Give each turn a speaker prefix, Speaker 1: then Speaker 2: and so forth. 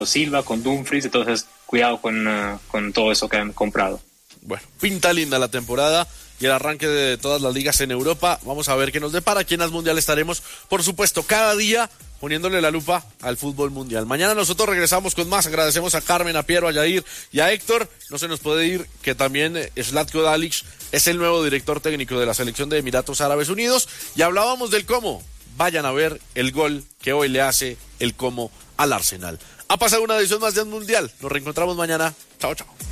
Speaker 1: Silva, con Dumfries, entonces cuidado con todo eso que han comprado.
Speaker 2: Bueno, pinta linda la temporada y el arranque de todas las ligas en Europa. Vamos a ver qué nos depara. Aquí en As Mundial estaremos, por supuesto, cada día poniéndole la lupa al fútbol mundial. Mañana nosotros regresamos con más. Agradecemos a Carmen, a Piero, a Yair y a Héctor. No se nos puede ir que también Zlatko Dalic es el nuevo director técnico de la selección de Emiratos Árabes Unidos. Y hablábamos del Como. Vayan a ver el gol que hoy le hace el Como al Arsenal. Ha pasado una edición más de As Mundial. Nos reencontramos mañana. Chao, chao.